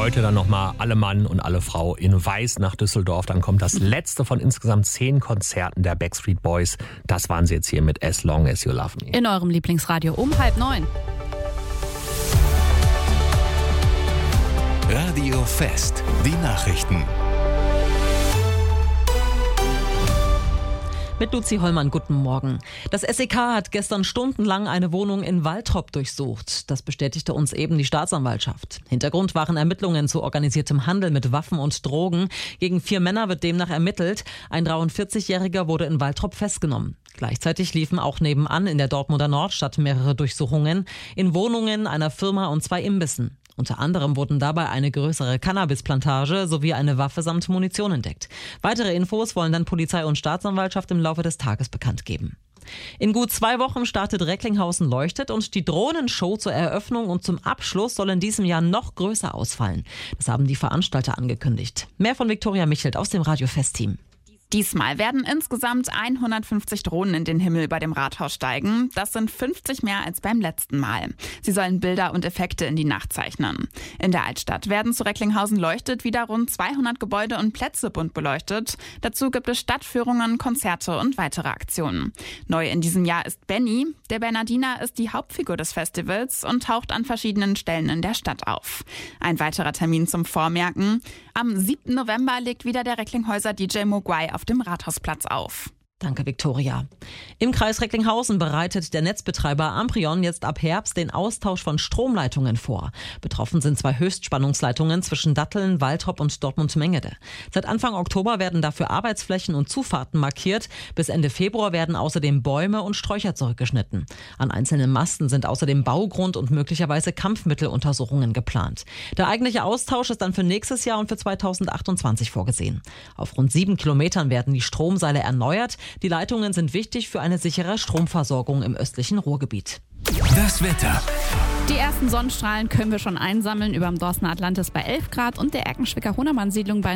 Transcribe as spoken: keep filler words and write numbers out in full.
Heute dann nochmal alle Mann und alle Frau in Weiß nach Düsseldorf. Dann kommt das letzte von insgesamt zehn Konzerten der Backstreet Boys. Das waren sie jetzt hier mit As Long As You Love Me. In eurem Lieblingsradio um halb neun. Radio Fest, die Nachrichten. Mit Luzi Hollmann, guten Morgen. Das S E K hat gestern stundenlang eine Wohnung in Waltrop durchsucht. Das bestätigte uns eben die Staatsanwaltschaft. Hintergrund waren Ermittlungen zu organisiertem Handel mit Waffen und Drogen. Gegen vier Männer wird demnach ermittelt. Ein dreiundvierzigjähriger wurde in Waltrop festgenommen. Gleichzeitig liefen auch nebenan in der Dortmunder Nordstadt mehrere Durchsuchungen in Wohnungen, einer Firma und zwei Imbissen. Unter anderem wurden dabei eine größere Cannabisplantage sowie eine Waffe samt Munition entdeckt. Weitere Infos wollen dann Polizei und Staatsanwaltschaft im Laufe des Tages bekannt geben. In gut zwei Wochen startet Recklinghausen leuchtet und die Drohnenshow zur Eröffnung und zum Abschluss soll in diesem Jahr noch größer ausfallen. Das haben die Veranstalter angekündigt. Mehr von Viktoria Michelt aus dem Radio Fest-Team. Diesmal werden insgesamt hundertfünfzig Drohnen in den Himmel über dem Rathaus steigen. Das sind fünfzig mehr als beim letzten Mal. Sie sollen Bilder und Effekte in die Nacht zeichnen. In der Altstadt werden zu Recklinghausen leuchtet wieder rund zweihundert Gebäude und Plätze bunt beleuchtet. Dazu gibt es Stadtführungen, Konzerte und weitere Aktionen. Neu in diesem Jahr ist Benny. Der Bernardiner ist die Hauptfigur des Festivals und taucht an verschiedenen Stellen in der Stadt auf. Ein weiterer Termin zum Vormerken. Am siebten November legt wieder der Recklinghäuser D J Mogwai auf dem Rathausplatz auf. Danke, Viktoria. Im Kreis Recklinghausen bereitet der Netzbetreiber Amprion jetzt ab Herbst den Austausch von Stromleitungen vor. Betroffen sind zwei Höchstspannungsleitungen zwischen Datteln, Waltrop und Dortmund-Mengede. Seit Anfang Oktober werden dafür Arbeitsflächen und Zufahrten markiert. Bis Ende Februar werden außerdem Bäume und Sträucher zurückgeschnitten. An einzelnen Masten sind außerdem Baugrund- und möglicherweise Kampfmitteluntersuchungen geplant. Der eigentliche Austausch ist dann für nächstes Jahr und für zweitausendachtundzwanzig vorgesehen. Auf rund sieben Kilometern werden die Stromseile erneuert. Die Leitungen sind wichtig für eine sichere Stromversorgung im östlichen Ruhrgebiet. Das Wetter. Die ersten Sonnenstrahlen können wir schon einsammeln über dem Dorstener Atlantis bei elf Grad und der Erkenschwicker Honermann-Siedlung bei